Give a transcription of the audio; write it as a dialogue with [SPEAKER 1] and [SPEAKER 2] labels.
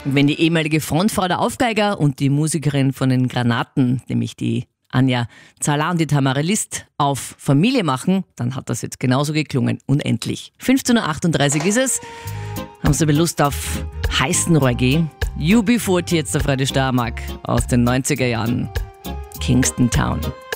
[SPEAKER 1] Wenn die ehemalige Frontfrau der Aufgeiger und die Musikerin von den Granaten, nämlich die Anja Zala und die Tamara List, auf Familie machen, dann hat das jetzt genauso geklungen. Unendlich. 15.38 Uhr ist es. Haben Sie Lust auf heißen Reggae? UB40 jetzt auf Radio Steiermark aus den 90er Jahren. Kingston Town.